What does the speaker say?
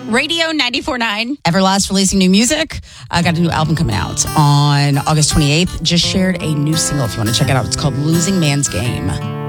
Radio 94.9. Everlast releasing new music. Got a new album coming out on August 28th. Just shared a new single if you want to check it out. It's called Losing Man's Game.